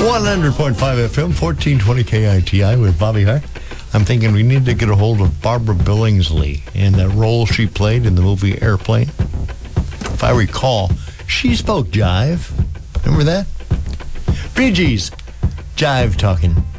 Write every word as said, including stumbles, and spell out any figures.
one hundred point five F M, fourteen twenty K I T I with Bobby Hart. I'm thinking we need to get a hold of Barbara Billingsley and that role she played in the movie Airplane. If I recall, she spoke jive. Remember that? Bee Gees, Jive Talking.